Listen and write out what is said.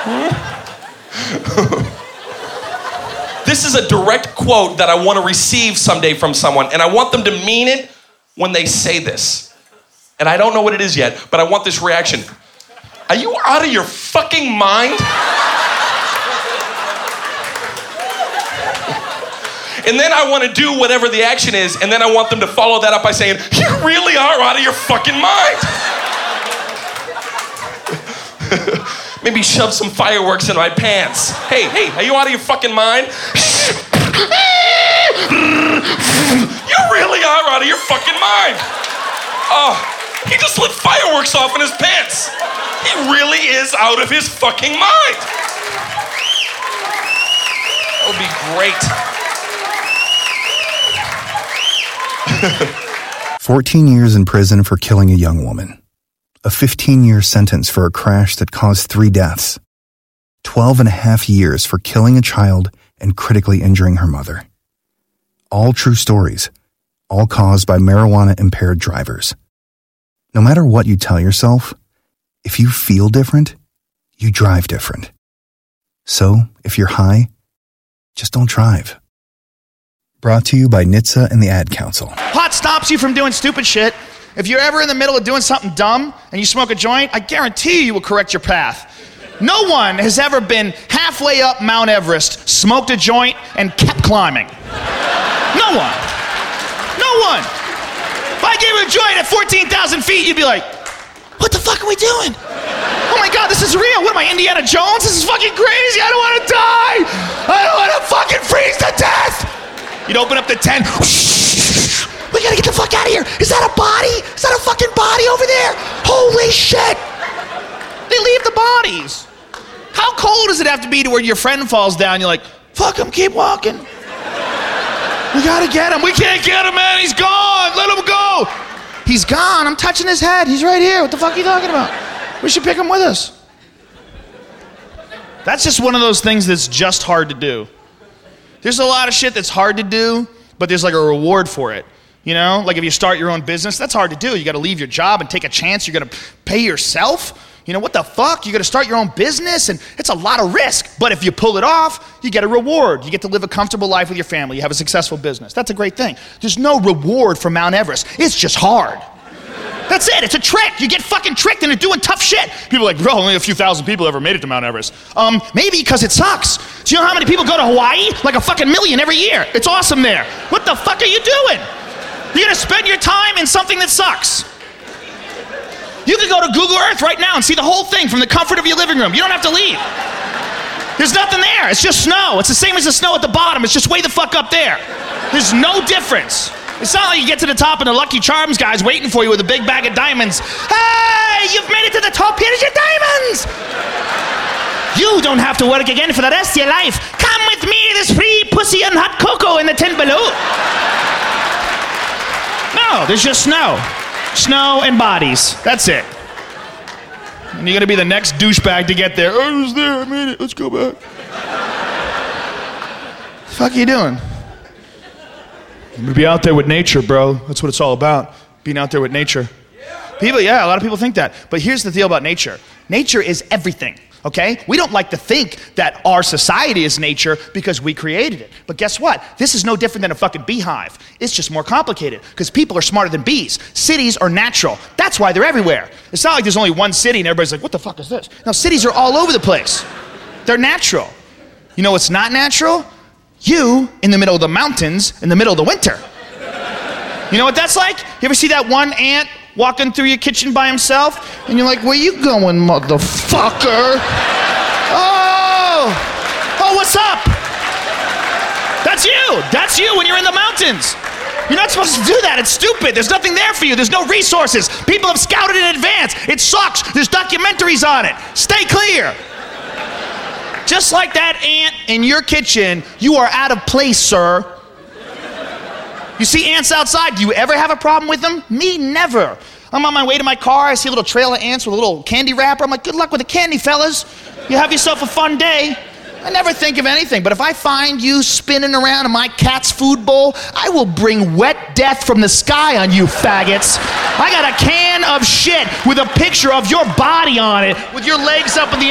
This is a direct quote that I want to receive someday from someone, and I want them to mean it when they say this. And I don't know what it is yet, but I want this reaction. Are you out of your fucking mind? And then I want to do whatever the action is, and then I want them to follow that up by saying, you really are out of your fucking mind. Maybe shove some fireworks in my pants. Hey, are you out of your fucking mind? You really are out of your fucking mind. Oh, he just lit fireworks off in his pants. He really is out of his fucking mind. That would be great. 14 years in prison for killing a young woman. A 15-year sentence for a crash that caused 3 deaths. 12 and a half years for killing a child and critically injuring her mother. All true stories, all caused by marijuana-impaired drivers. No matter what you tell yourself, if you feel different, you drive different. So, if you're high, just don't drive. Brought to you by NHTSA and the Ad Council. Pot stops you from doing stupid shit. If you're ever in the middle of doing something dumb and you smoke a joint, I guarantee you will correct your path. No one has ever been halfway up Mount Everest, smoked a joint, and kept climbing. No one. No one. If I gave you a joint at 14,000 feet, you'd be like, what the fuck are we doing? Oh my God, this is real. What am I, Indiana Jones? This is fucking crazy. I don't want to die. I don't want to fucking freeze to death. You'd open up the tent. We gotta get the fuck out of here. Is that a body? Is that a fucking body over there? Holy shit. They leave the bodies. How cold does it have to be to where your friend falls down? You're like, fuck him, keep walking. We gotta get him. We can't get him, man. He's gone. Let him go. He's gone. I'm touching his head. He's right here. What the fuck are you talking about? We should pick him with us. That's just one of those things that's just hard to do. There's a lot of shit that's hard to do, but there's like a reward for it. You know, like if you start your own business, that's hard to do. You got to leave your job and take a chance. You're going to pay yourself. You know, what the fuck? You got to start your own business, and it's a lot of risk. But if you pull it off, you get a reward. You get to live a comfortable life with your family. You have a successful business. That's a great thing. There's no reward for Mount Everest. It's just hard. That's it. It's a trick. You get fucking tricked into doing tough shit. People are like, bro, only a few thousand people ever made it to Mount Everest. Maybe because it sucks. Do you know how many people go to Hawaii? Like a fucking million every year. It's awesome there. What the fuck are you doing? You're gonna spend your time in something that sucks. You can go to Google Earth right now and see the whole thing from the comfort of your living room. You don't have to leave. There's nothing there. It's just snow. It's the same as the snow at the bottom. It's just way the fuck up there. There's no difference. It's not like you get to the top and the Lucky Charms guy's waiting for you with a big bag of diamonds. Hey, you've made it to the top. Here's your diamonds. You don't have to work again for the rest of your life. Come with me. There's free pussy and hot cocoa in the tent below. No, there's just snow. Snow and bodies. That's it. And you're going to be the next douchebag to get there. I was there. I made it. Let's go back. What the fuck are you doing? I'm going to be out there with nature, bro. That's what it's all about. Being out there with nature. People, a lot of people think that. But here's the deal about nature. Nature is everything. Okay? We don't like to think that our society is nature because we created it. But guess what? This is no different than a fucking beehive. It's just more complicated because people are smarter than bees. Cities are natural. That's why they're everywhere. It's not like there's only one city and everybody's like, what the fuck is this? No, cities are all over the place. They're natural. You know what's not natural? You in the middle of the mountains in the middle of the winter. You know what that's like? You ever see that one ant walking through your kitchen by himself? And you're like, where you going, motherfucker? Oh, what's up? That's you. That's you when you're in the mountains. You're not supposed to do that. It's stupid. There's nothing there for you. There's no resources. People have scouted in advance. It sucks. There's documentaries on it. Stay clear. Just like that ant in your kitchen, you are out of place, sir. You see ants outside, do you ever have a problem with them? Me, never. I'm on my way to my car, I see a little trail of ants with a little candy wrapper. I'm like, good luck with the candy, fellas. You have yourself a fun day. I never think of anything, but if I find you spinning around in my cat's food bowl, I will bring wet death from the sky on you faggots. I got a can of shit with a picture of your body on it, with your legs up in the